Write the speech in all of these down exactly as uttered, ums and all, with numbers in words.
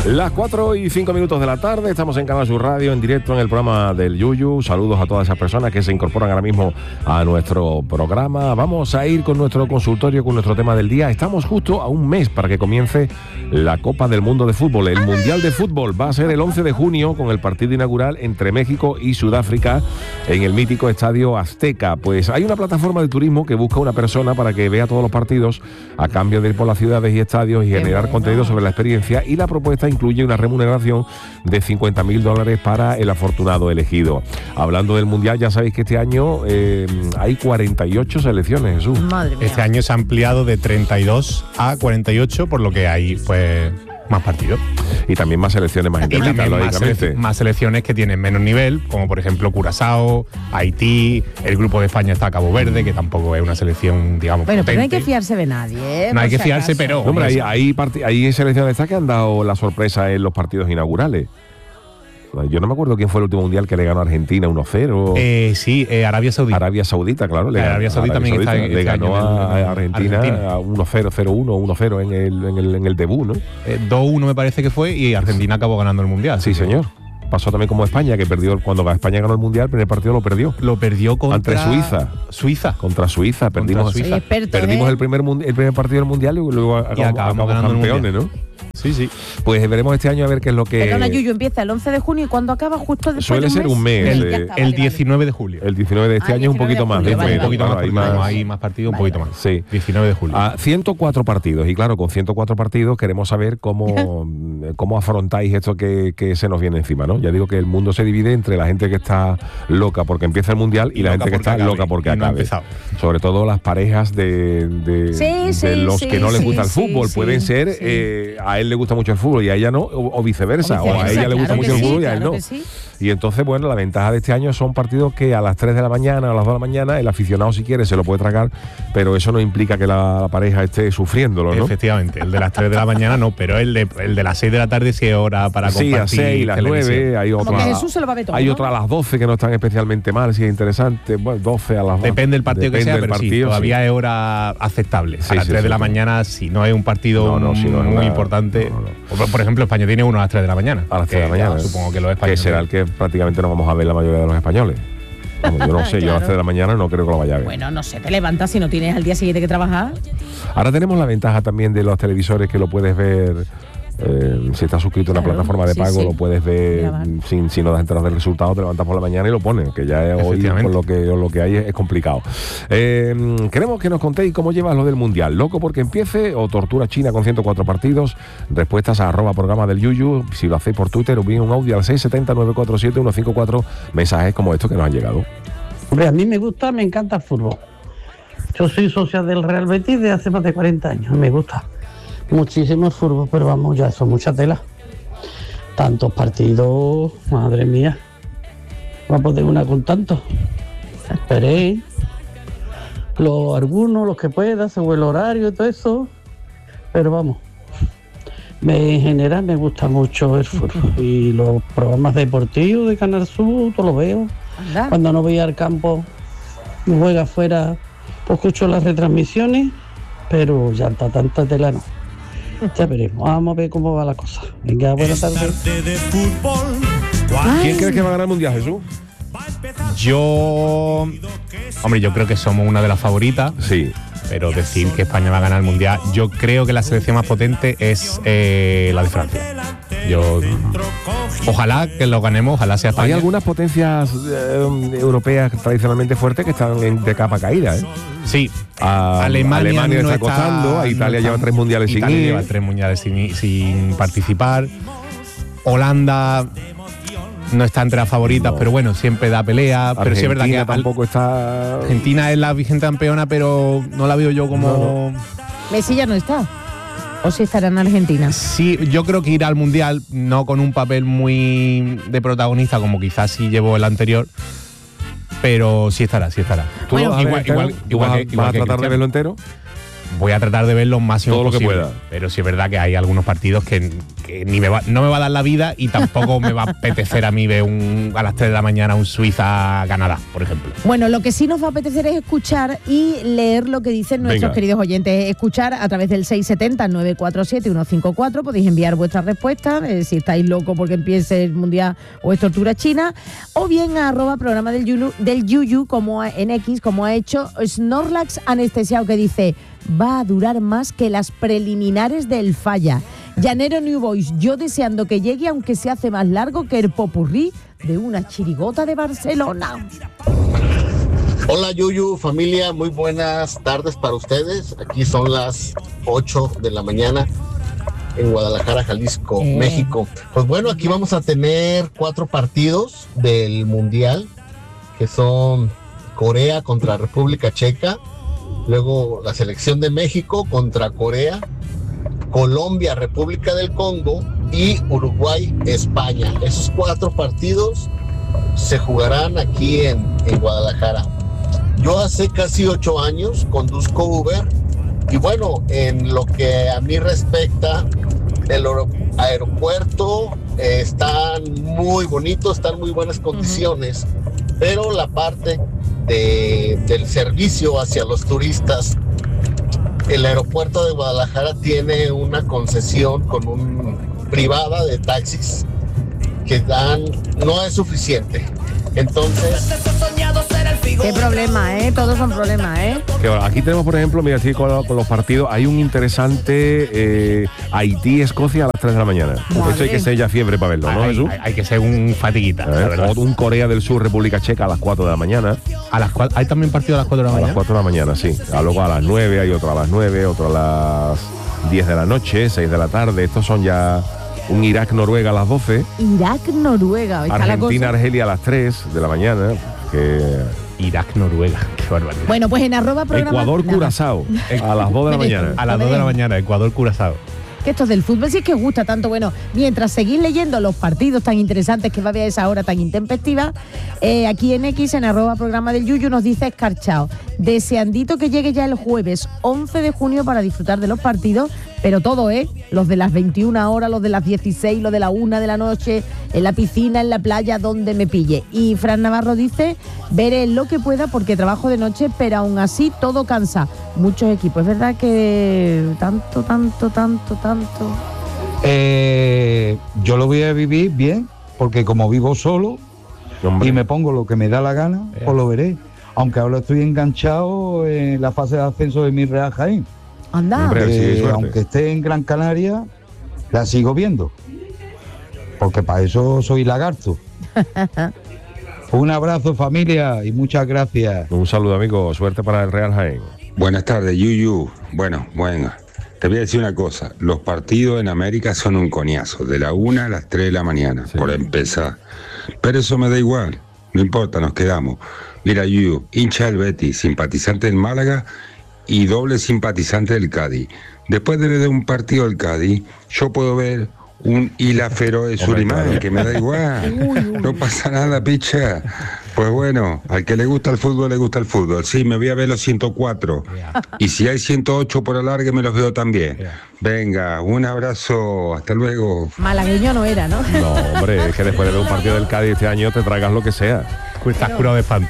Las cuatro y cinco minutos de la tarde, estamos en Canal Sur Radio, en directo en el programa del Yuyu. Saludos a todas esas personas que se incorporan ahora mismo a nuestro programa. Vamos a ir con nuestro consultorio, con nuestro tema del día. Estamos justo a un mes para que comience la Copa del Mundo de Fútbol. El Mundial de Fútbol va a ser el once de junio con el partido inaugural entre México y Sudáfrica en el mítico Estadio Azteca. Pues hay una plataforma de turismo que busca una persona para que vea todos los partidos a cambio de ir por las ciudades y estadios y generar bueno. contenido sobre la experiencia, y la propuesta incluye una remuneración de cincuenta mil dólares para el afortunado elegido. Hablando del Mundial, ya sabéis que este año eh, hay cuarenta y ocho selecciones, Jesús. Madre mía. Este año se ha ampliado de treinta y dos a cuarenta y ocho, por lo que hay pues más partidos. Y también más selecciones más intensitas, lógicamente. Más, más selecciones que tienen menos nivel, como por ejemplo Curazao, Haití, el grupo de España está Cabo Verde, que tampoco es una selección, digamos, bueno, potente. pero no hay que fiarse de nadie, ¿eh? No hay Por que si fiarse, acaso. pero... Hombre, hay, hay, part- hay selecciones estas que han dado la sorpresa en los partidos inaugurales. Yo no me acuerdo quién fue el último mundial que le ganó a Argentina uno cero. Eh, sí, eh, Arabia Saudita. Arabia Saudita, claro. Le ganó, Arabia Saudita también Saudita, está en le este ganó año a en Argentina, Argentina. a uno cero, cero uno, uno cero en el, en, el, en el debut, ¿no? Eh, dos uno me parece que fue, y Argentina acabó ganando el Mundial. Sí, señor. Pasó también como España, que perdió cuando España ganó el Mundial, el primer partido lo perdió. Lo perdió contra... Ante Suiza. Suiza. Contra Suiza. Perdimos, Contra Suiza. Experto, perdimos ¿eh? el, primer mundi- el primer partido del Mundial y luego acabamos, acabamos acabamos ganando el campeones, Mundial. ¿no? Sí, sí. Pues veremos este año a ver qué es lo que... Perdona, Yuyu, empieza el once de junio y cuando acaba justo después Suele de un ser mes. un mes, El, eh, ya está, El vale, diecinueve de julio. El diecinueve de este Ah, año es un poquito más. diecinueve de de julio, un vale, mes, un poquito más, claro, hay porque más- hay más partidos, un Vale, poquito vale. más. Sí. diecinueve de julio. A ciento cuatro partidos, y claro, con ciento cuatro partidos queremos saber cómo, cómo afrontáis esto que, que se nos viene encima, ¿no? Ya digo que el mundo se divide entre la gente que está loca porque empieza el Mundial y, Y la loca gente que porque está acabe, loca porque y no ha acabe. empezado. Sobre todo las parejas de, de, Sí, de sí, los sí, que no les sí, gusta el sí, fútbol. sí, Pueden ser, sí. eh, a él le gusta mucho el fútbol y a ella no, o, o viceversa. O O, a viceversa, ella le gusta claro mucho que el sí, fútbol y a él claro no. que sí. Y entonces, bueno, la ventaja de este año son partidos que a las tres de la mañana, a las dos de la mañana, el aficionado si quiere se lo puede tragar, pero eso no implica que la, la pareja esté sufriéndolo, ¿no? Efectivamente, el de las tres de la mañana no, pero el de, el de las seis de la tarde sí es hora para Sí, compartir. a seis, las televisión. nueve, hay Como otra, que Jesús se lo va a ver todo, hay ¿no? otra a las doce que no están especialmente mal, si es interesante, bueno, doce a las Depende del partido depende que sea, del pero sí, partido, todavía es hora aceptable. Sí, a las sí, tres de sí, la sí. mañana, si no es un partido No, no, si no es muy una- importante. no, no. Por, por ejemplo, España tiene uno a las tres de la mañana. A las tres de la que, mañana. Supongo que los que españoles. será el que prácticamente no vamos a ver la mayoría de los españoles. Vamos, yo no sé, yo a las Claro. tres de la mañana no creo que lo vaya a ver. Bueno, no sé, te levantas si no tienes al día siguiente que trabajar. Ahora tenemos la ventaja también de los televisores que lo puedes ver. Eh, si estás suscrito a una Claro, plataforma de sí, pago, sí. lo puedes ver Grabar. sin, si no das enteras del resultado, te levantas por la mañana y lo pones, que ya es hoy Efectivamente. con lo que, lo que hay es, es complicado. Eh, queremos que nos contéis cómo llevas lo del Mundial. ¿Loco porque empiece o tortura China con ciento cuatro partidos? Respuestas a arroba programa del Yuyu. Si lo hacéis por Twitter, envíen un audio al seis siete cero, nueve cuatro siete, uno cinco cuatro. Mensajes como estos que nos han llegado. Hombre, a mí me gusta, me encanta el fútbol. Yo soy socia del Real Betis de hace más de cuarenta años, me gusta muchísimo el fútbol, pero vamos, ya son mucha tela. Tantos partidos, madre mía. No va a poder una con tantos. Esperéis. Los, algunos, los que pueda, según el horario y todo eso. Pero vamos, me, en general me gusta mucho el fútbol. Y los programas deportivos de Canal Sur, todo lo veo. Anda. Cuando no voy al campo, me juega afuera, pues escucho las retransmisiones, pero ya está tanta tela no. Ya veremos, vamos a ver cómo va la cosa. Venga, buenas tardes. ¿Quién crees que va a ganar el Mundial, Jesús? Yo. Hombre, yo creo que somos una de las favoritas. Sí. Pero decir que España va a ganar el Mundial, yo creo que la selección más potente es eh, la de Francia. Yo ojalá que lo ganemos, ojalá sea España. Hay algunas potencias eh, europeas tradicionalmente fuertes que están en- de capa caída, ¿eh? Sí, A, Alemania, Alemania no está costando, a Italia no lleva está- tres mundiales sin Italia ir. lleva tres mundiales sin, sin participar. Holanda no está entre las favoritas, No. pero bueno, siempre da pelea. Pero sí es verdad que Argentina tampoco está. Argentina es la vigente campeona, pero no la veo yo como. Messi ya no está. O si estará en Argentina. Sí, yo creo que irá al Mundial, no con un papel muy de protagonista como quizás sí llevó el anterior, pero sí estará, sí estará. ¿Tú Bueno, lo vas a ver igual- entero? igual- ¿Tú igual vas, a- que- igual vas a que tratar de Cristiano. verlo entero? voy a tratar de ver lo máximo todo lo que posible. pueda. Pero sí es verdad que hay algunos partidos que, que ni me va, no me va a dar la vida y tampoco me va a apetecer a mí ver un, a las tres de la mañana un Suiza-Canadá, por ejemplo. Bueno, lo que sí nos va a apetecer es escuchar y leer lo que dicen nuestros Venga. queridos oyentes. Escuchar a través del seis siete cero, nueve cuatro siete, uno cinco cuatro. Podéis enviar vuestras respuestas, eh, si estáis locos porque empiece el Mundial o es tortura china. O bien a arroba programa del Yuyu, del Yuyu como a- en X, como ha hecho Snorlax Anestesiado, que dice: va a durar más que las preliminares del Falla. Llanero New Boys, yo deseando que llegue, aunque se hace más largo que el popurrí de una chirigota de Barcelona. Hola Yuyu, familia, muy buenas tardes para ustedes. Aquí son las ocho de la mañana en Guadalajara, Jalisco, Eh. México. Pues bueno, aquí vamos a tener cuatro partidos del Mundial, que son Corea contra República Checa, luego la selección de México contra Corea, Colombia, República del Congo y Uruguay, España. Esos cuatro partidos se jugarán aquí en, en Guadalajara. Yo hace casi ocho años conduzco Uber y bueno, en lo que a mí respecta, el aero- aeropuerto eh, está muy bonito, está en muy buenas condiciones, pero la parte de- del servicio hacia los turistas, el aeropuerto de Guadalajara tiene una concesión con un privada de taxis que dan, no es suficiente. Entonces, Qué problema, ¿eh? Todos son problemas, ¿eh? Que ahora, aquí tenemos, por ejemplo, mira, así con, con los partidos, hay un interesante eh, Haití-Escocia a las tres de la mañana. Madre. Esto hay que ser ya fiebre para verlo, ¿no, hay, Jesús? hay- hay que ser un fatiguita, la Eh, verdad. o un Corea del Sur, República Checa a las cuatro de la mañana. A las cual, ¿hay también partido a las cuatro de la A las mañana? cuatro de la mañana, sí. Ah, luego a las nueve, hay otro a las nueve, otro a las diez de la noche, seis de la tarde. Estos son ya un Irak-Noruega a las doce. Irak-Noruega. Hoy está la cosa. Argentina-Argelia a las tres de la mañana. Que Irak-Noruega, qué barbaridad. Bueno, pues en arroba programa... Nada. Ecuador-Curazao a las dos de la mañana. A las dos de la mañana, Ecuador-Curazao. Que esto del fútbol sí es que gusta tanto. Bueno, mientras seguís leyendo los partidos tan interesantes que va a haber a esa hora tan intempestiva, eh, aquí en X, en arroba programa del Yuyu, nos dice Escarchao: deseandito que llegue ya el jueves once de junio para disfrutar de los partidos, pero todo, ¿eh? Los de las veintiuna horas, los de las dieciséis, los de la una de la noche, en la piscina, en la playa, donde me pille. Y Fran Navarro dice: veré lo que pueda porque trabajo de noche, pero aún así todo cansa. Muchos equipos. Es verdad que tanto, tanto, tanto, tanto. Eh, yo lo voy a vivir bien, porque como vivo solo Hombre, y me pongo lo que me da la gana, pues lo veré. Aunque ahora estoy enganchado en la fase de ascenso de mi Real Jaén. Anda. Hombre, sí, Eh, suerte. aunque esté en Gran Canaria, la sigo viendo. Porque para eso soy lagarto. Un abrazo, familia, y muchas gracias. un saludo, amigo. Suerte para el Real Jaén. Buenas tardes, Yuyu. Bueno, bueno, te voy a decir una cosa. Los partidos en América son un coñazo, de la una a las tres de la mañana, Sí. por empezar. Pero eso me da igual, no importa, nos quedamos. Mira, Yuyu, hincha del Betis, simpatizante del Málaga y doble simpatizante del Cádiz. Después de ver un partido del Cádiz, yo puedo ver un Isla Feroe Surimán, claro. que me da igual. No pasa nada, picha. Pues bueno, al que le gusta el fútbol, le gusta el fútbol. Sí, me voy a ver los ciento cuatro. Y si hay ciento ocho por alargue, me los veo también. Venga, un abrazo, hasta luego. Malagueño no era, ¿no? No, hombre, es que después de ver un partido del Cádiz este año te tragas lo que sea. Estás curado de espanto.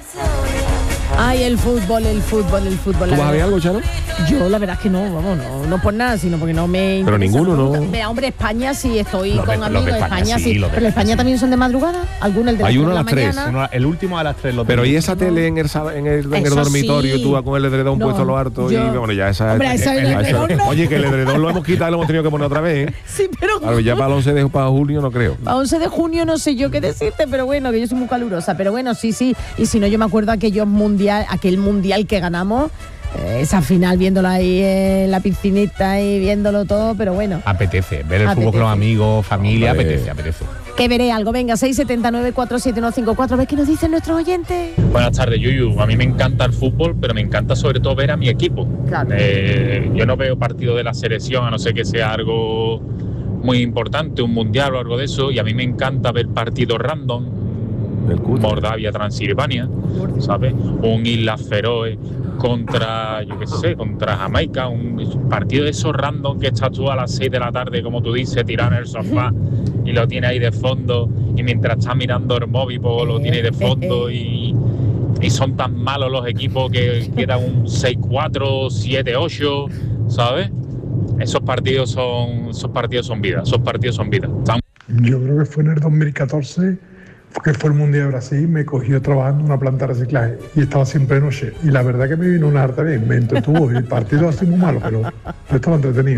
Ay, el fútbol, el fútbol, el fútbol. ¿Tú la vas a ver verdad. algo, Chano? Yo la verdad es que no, vamos, no, no por nada, sino porque no me Pero interesa ninguno, ¿no? nunca. Vea, hombre, España sí estoy Los de- con los amigos de de España España, sí, sí. los de Pero España España sí. también son de madrugada, algunos el de las Hay tres uno de a la las tres, mañana. Uno- el último a las tres lo Pero tengo. ¿y esa tele en el, sal- en el, en el Eso dormitorio, sí. tú vas con el edredón No, puesto a lo harto yo- y bueno, ya esa... Hombre, esa el a eso- edredón no. Oye, que el edredón lo hemos quitado y lo hemos tenido que poner otra vez, ¿eh? Sí, pero Claro, ya para el once de para julio no creo. a once de junio no sé yo qué decirte, pero bueno, que yo soy muy calurosa. Pero bueno, sí, sí. Y si no, yo me acuerdo aquellos mundial, aquel mundial que ganamos, eh, esa final viéndolo ahí en la piscinita y viéndolo todo, pero bueno. Apetece, ver el Apetece. fútbol con los amigos, familia, Hombre. apetece, apetece. Que veré algo. Venga, seis siete nueve cuatro siete uno cinco cuatro. ¿Ves qué nos dicen nuestros oyentes? Buenas tardes, Yuyu. A mí me encanta el fútbol, pero me encanta sobre todo ver a mi equipo. Claro. Eh, yo no veo partido de la selección, a no ser que sea algo muy importante, un mundial o algo de eso, y a mí me encanta ver partidos random. Moldavia, Transilvania, ¿sabes? Un Islas Feroe contra, yo qué sé, contra Jamaica, un partido de esos random que estás tú a las seis de la tarde, como tú dices, tirado en el sofá y lo tienes ahí de fondo, y mientras estás mirando el móvil, pues lo tienes de fondo, y, y son tan malos los equipos que quedan un seis cuatro, siete ocho, ¿sabes? Esos partidos son, esos partidos son vida, esos partidos son vida. Están... Yo creo que fue en el dos mil catorce, que fue el Mundial de Brasil, me cogió trabajando en una planta de reciclaje y estaba siempre de noche. Y la verdad que me vino una harta bien, me entretuvo. El partido ha sido muy malo, pero yo estaba entretenido.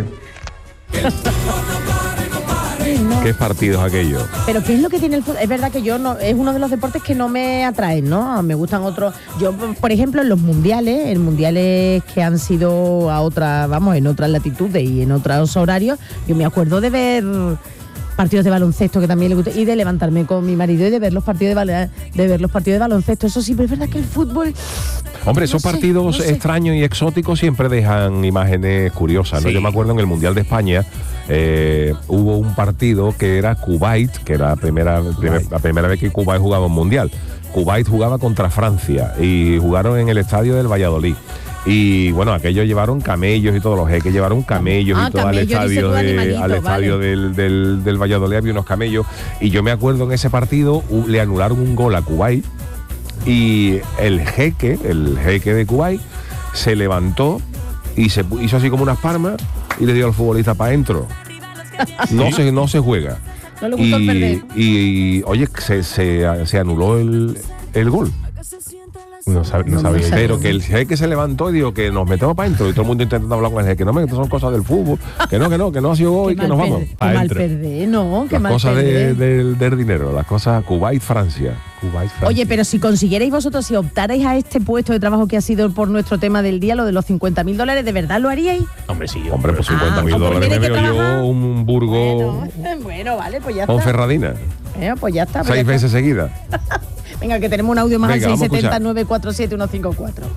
No. ¿Qué partidos aquellos? Pero ¿qué es lo que tiene el fútbol? Es verdad que yo no, es uno de los deportes que no me atraen, ¿no? Me gustan otros. Yo, por ejemplo, en los mundiales, en mundiales que han sido a otra, vamos, en otras latitudes y en otros horarios, yo me acuerdo de ver partidos de baloncesto que también le gusta, y de levantarme con mi marido y de ver los partidos de, bal- de ver los partidos de baloncesto. Eso sí, pero es verdad que el fútbol... Hombre, esos no sé, partidos no sé. extraños y exóticos siempre dejan imágenes curiosas, ¿no? Sí. Yo me acuerdo en el Mundial de España eh, hubo un partido que era Kuwait, que era la primera, primer- la primera vez que Kuwait jugaba un Mundial. Kuwait jugaba contra Francia y jugaron en el estadio del Valladolid. Y bueno, aquellos llevaron camellos y todos los jeques llevaron camellos Ah, y todo al camellos, dice estadio, tú, de, animalitos, al estadio vale. del, del, del Valladolid había unos camellos. Y yo me acuerdo en ese partido u- le anularon un gol a Kuwait y el jeque, el jeque de Kuwait, se levantó y se pu- hizo así como unas palmas y le dio al futbolista para adentro. No se, no se juega. No le gustó el perder. Y, y, oye, se, se, se anuló el, el gol. No, sab- no No, sabía no yo. sé. Pero que el jeque se levantó y dijo que nos metemos para adentro y todo el mundo intentando hablar con el jeque. No, me, esto son cosas del fútbol. Que no, que no, que no ha sido hoy, Qué que mal nos vamos. per- Qué Pa' mal dentro. perder, no, qué Las mal cosas de- perder. del, del dinero, las cosas Kuwait-Francia. Kuwait, Francia. Oye, pero si consiguierais vosotros, si optarais a este puesto de trabajo que ha sido por nuestro tema del día, lo de los cincuenta mil dólares, ¿de verdad lo haríais? Hombre, sí. Hombre, por cincuenta mil Ah, pues dólares me tiene que veo trabajar. yo un Burgo Bueno, bueno, vale, pues ya con está. Ferradina. Bueno, pues ya está. pues ya Seis está. veces seguidas. Venga, que tenemos un audio más Venga, al vamos a seis siete escuchar. cero, nueve cuatro siete, uno cinco cuatro.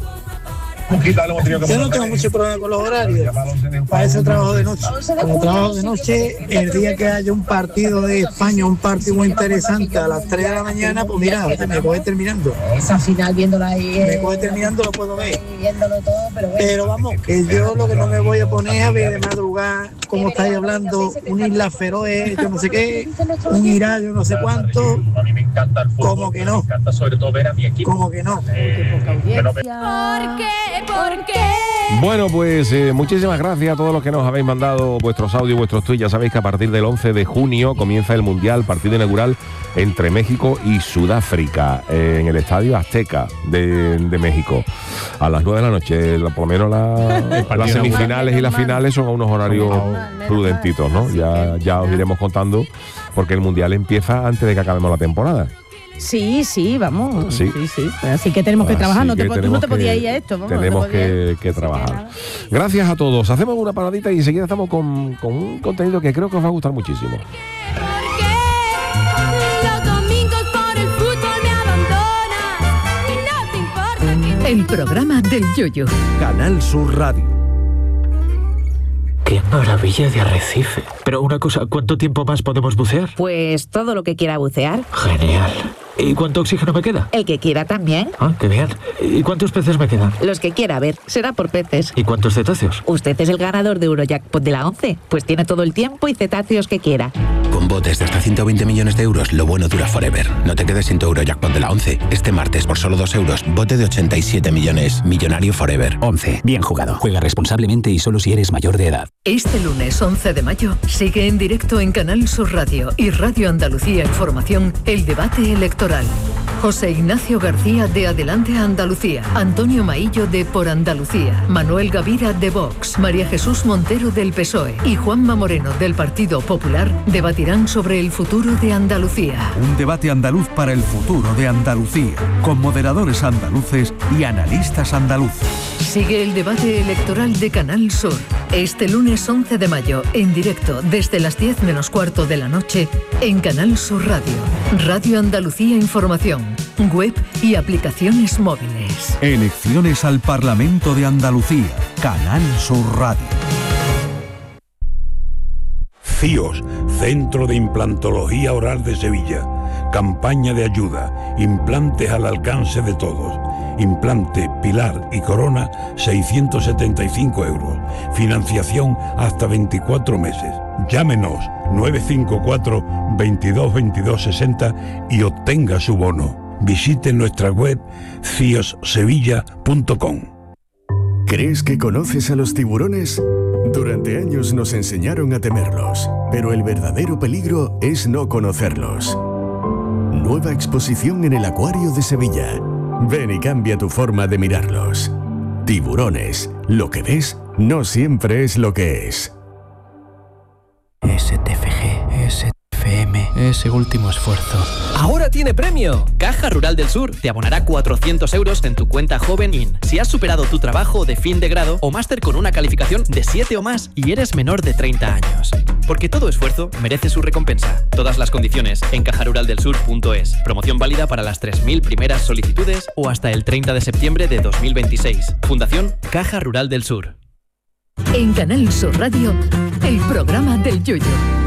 Yo no tengo mucho problema con los horarios. Para eso trabajo de noche. Como trabajo de noche, el día que haya un partido de España, un partido muy interesante a las tres de la mañana, pues mira, me coge terminando. Esa final viéndola ahí. Me coge terminando, lo puedo ver. Viéndolo todo, pero bueno. Pero vamos, que yo lo que no me voy a poner es a ver de madrugada, como estáis hablando, un Isla Feroe, yo no sé qué, un Irak, yo no sé cuánto. A mí me encanta el fútbol. ¿Cómo que no? Me encanta sobre todo ver a mi equipo. Como que no. Eh, que no me- ¿Por qué? Bueno, pues eh, muchísimas gracias a todos los que nos habéis mandado vuestros audios, vuestros tweets. Ya sabéis que a partir del once de junio comienza el Mundial, partido inaugural entre México y Sudáfrica, eh, en el Estadio Azteca de, de México. A las nueve de la noche, por lo menos la- las semifinales y las finales son a unos horarios prudentitos, ¿no? Ya, ya os iremos contando, porque el Mundial empieza antes de que acabemos la temporada. Sí, sí, vamos. Sí. Sí, sí. Así que tenemos que Así trabajar. No te, que po- tú no tenemos te podías que- ir a esto. Vamos, Tenemos no te podías ir. que, que trabajar. Gracias a todos. Hacemos una paradita y enseguida estamos con, con un contenido que creo que os va a gustar muchísimo. Los domingos por el fútbol me abandonas. No te importa que... El programa del Yoyo. Canal Sur Radio. ¡Qué maravilla de arrecife! Pero una cosa, ¿cuánto tiempo más podemos bucear? Pues todo lo que quiera bucear. Genial. ¿Y cuánto oxígeno me queda? El que quiera también. Ah, qué bien. ¿Y cuántos peces me quedan? Los que quiera, a ver, será por peces. ¿Y cuántos cetáceos? Usted es el ganador de Eurojackpot de la once, pues tiene todo el tiempo y cetáceos que quiera. Con botes de hasta ciento veinte millones de euros, lo bueno dura forever. No te quedes sin tu Eurojackpot de la once. Este martes, por solo dos euros, bote de ochenta y siete millones. Millonario forever. once. Bien jugado. Juega responsablemente y solo si eres mayor de edad. Este lunes once de mayo sigue en directo en Canal Sur Radio y Radio Andalucía Información el debate electoral. José Ignacio García de Adelante Andalucía, Antonio Maillo de Por Andalucía, Manuel Gavira de Vox, María Jesús Montero del P S O E y Juanma Moreno del Partido Popular debatirán sobre el futuro de Andalucía. Un debate andaluz para el futuro de Andalucía, con moderadores andaluces y analistas andaluces. Sigue el debate electoral de Canal Sur. Este lunes once de mayo, en directo desde las diez menos cuarto de la noche, en Canal Sur Radio, Radio Andalucía Información, web y aplicaciones móviles. Elecciones al Parlamento de Andalucía, Canal Sur Radio. CIOS, Centro de Implantología Oral de Sevilla. Campaña de ayuda. Implantes al alcance de todos. Implante, pilar y corona, seiscientos setenta y cinco euros. Financiación hasta veinticuatro meses. Llámenos nueve cinco cuatro, veintidós, veintidós, sesenta y obtenga su bono. Visite nuestra web cios sevilla punto com. ¿Crees que conoces a los tiburones? Durante años nos enseñaron a temerlos, pero el verdadero peligro es no conocerlos. Nueva exposición en el Acuario de Sevilla. Ven y cambia tu forma de mirarlos. Tiburones, lo que ves no siempre es lo que es. S T F G, S T F M, ese último esfuerzo. ¡Ahora tiene premio! Caja Rural del Sur te abonará cuatrocientos euros en tu cuenta Joven In si has superado tu trabajo de fin de grado o máster con una calificación de siete o más y eres menor de treinta años. Porque todo esfuerzo merece su recompensa. Todas las condiciones en caja rural del sur punto es. Promoción válida para las tres mil primeras solicitudes o hasta el treinta de septiembre de dos mil veintiséis. Fundación Caja Rural del Sur. En Canal Sur Radio, el programa del Yoyo.